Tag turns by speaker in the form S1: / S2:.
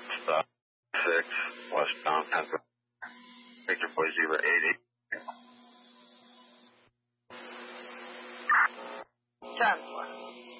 S1: stop 6, westbound Pennsylvania. Victor Boy Zebra 80.
S2: 10.